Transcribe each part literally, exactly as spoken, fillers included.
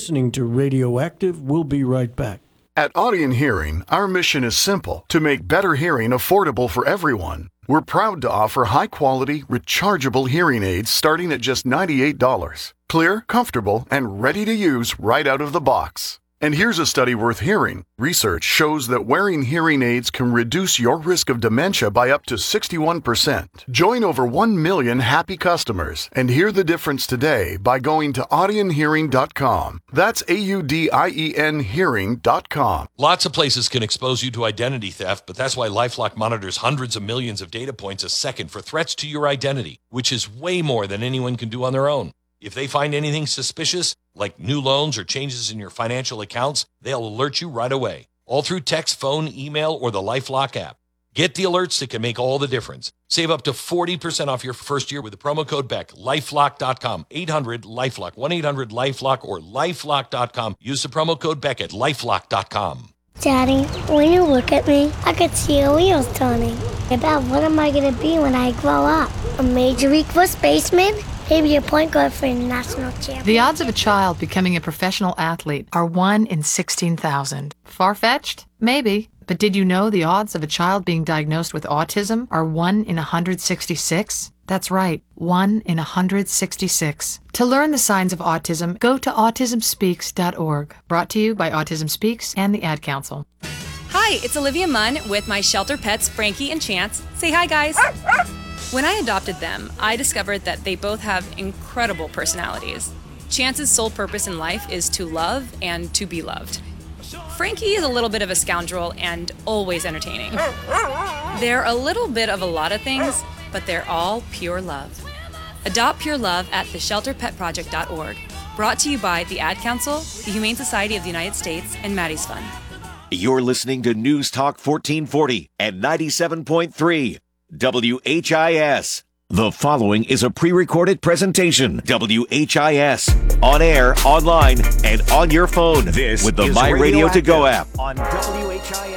listening to Radioactive. We'll be right back. At Audion Hearing, our mission is simple: to make better hearing affordable for everyone. We're proud to offer high-quality, rechargeable hearing aids starting at just ninety-eight dollars. Clear, comfortable, and ready to use right out of the box. And here's a study worth hearing. Research shows that wearing hearing aids can reduce your risk of dementia by up to sixty-one percent. Join over one million happy customers and hear the difference today by going to audion hearing dot com. That's A U D I E N hearing dot com. Lots of places can expose you to identity theft, but that's why LifeLock monitors hundreds of millions of data points a second for threats to your identity, which is way more than anyone can do on their own. If they find anything suspicious, like new loans or changes in your financial accounts, they'll alert you right away, all through text, phone, email, or the LifeLock app. Get the alerts that can make all the difference. Save up to forty percent off your first year with the promo code Beck. lifelock dot com, eight hundred LifeLock, one eight hundred LifeLock, or lifelock dot com. Use the promo code Beck at lifelock dot com. Daddy, when you look at me, I could see your wheels turning. About what am I going to be when I grow up? A Major League First baseman? Maybe a point guard for a national champion. The odds of a child becoming a professional athlete are one in sixteen thousand. Far-fetched? Maybe. But did you know the odds of a child being diagnosed with autism are one in one hundred sixty-six? That's right, one in one hundred sixty-six. To learn the signs of autism, go to autism speaks dot org. Brought to you by Autism Speaks and the Ad Council. Hi, it's Olivia Munn with my shelter pets, Frankie and Chance. Say hi, guys. When I adopted them, I discovered that they both have incredible personalities. Chance's sole purpose in life is to love and to be loved. Frankie is a little bit of a scoundrel and always entertaining. They're a little bit of a lot of things, but they're all pure love. Adopt pure love at the shelter pet project dot org. Brought to you by the Ad Council, the Humane Society of the United States, and Maddie's Fund. You're listening to News Talk fourteen forty and ninety-seven point three W H I S. The following is a pre-recorded presentation. W H I S. On air, online, and on your phone. This with the My Radio To Go app. On W H I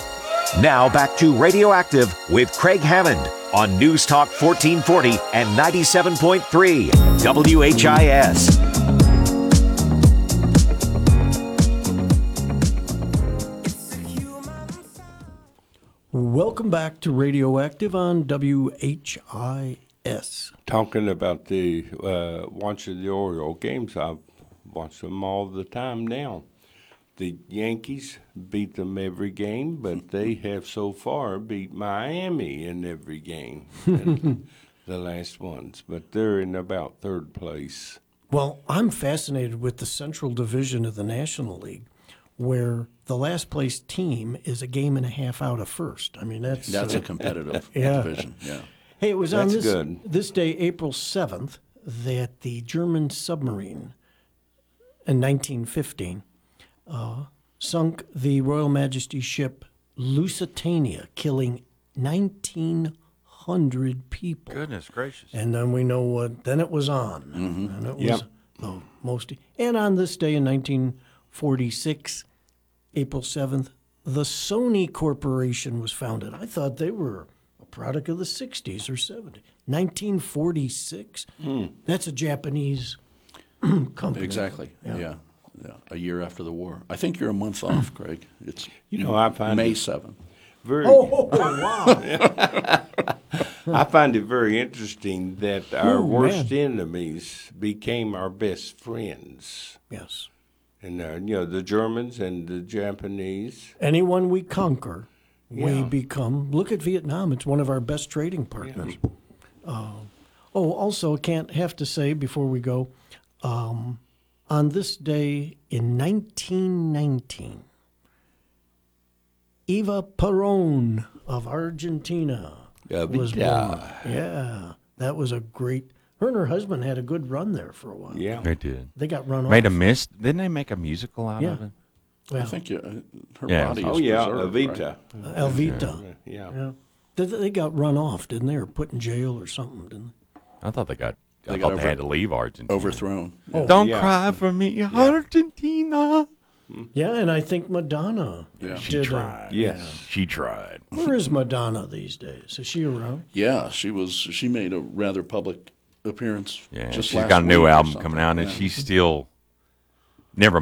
S. Now back to Radioactive with Craig Hammond on News Talk fourteen forty and ninety-seven point three W H I S. Welcome back to Radioactive on W H I S. Talking about the uh, watching the Oriole games, I watch them all the time now. The Yankees beat them every game, but they have so far beat Miami in every game, in the last ones. But they're in about third place. Well, I'm fascinated with the Central Division of the National League, where the last place team is a game and a half out of first. I mean, that's that's uh, a competitive yeah. division. Yeah. Hey, it was That's on this good. this day, April seventh, that the German submarine in nineteen fifteen uh, sunk the Royal Majesty ship Lusitania, killing nineteen hundred people. Goodness gracious. And then we know what, then it was on. Mm-hmm. And it was Yep. oh, most. And on this day in nineteen forty-six, April seventh, the Sony Corporation was founded. I thought they were a product of the sixties or seventies. nineteen forty-six? Mm. That's a Japanese company. Exactly. Yeah. Yeah. yeah. A year after the war. I think you're a month off, Craig. It's You know, I find May it seventh. very. Oh, wow. I find it very interesting that our Oh, worst man. enemies became our best friends. Yes. And uh, you know, the Germans and the Japanese. Anyone we conquer, we Yeah. become. Look at Vietnam. It's one of our best trading partners. Uh, oh, also, can't have to say before we go, um, on this day in nineteen nineteen, Eva Perón of Argentina was born. Yeah, that was a great. Her and her husband had a good run there for a while. Yeah. They did. They got run Made off. a miss. Didn't they make a musical out Yeah. of it? Well, I think uh, her Yeah. body is Oh yeah, preserved, Evita. right? Elvita. Yeah. Yeah. They, they got run off, didn't they? Or put in jail or something, didn't I thought they got. They I got thought they over- had to leave Argentina. Overthrown. Oh, Don't yeah. cry for me, Argentina. they? Yeah, and I think Madonna. Yeah. She did, uh, tried. Yes. She tried. Where is Madonna these days? Is she around? Yeah, she was. She made a rather public appearance. Yeah, just she's last got a new week or album something. coming out, and Yeah. she's still never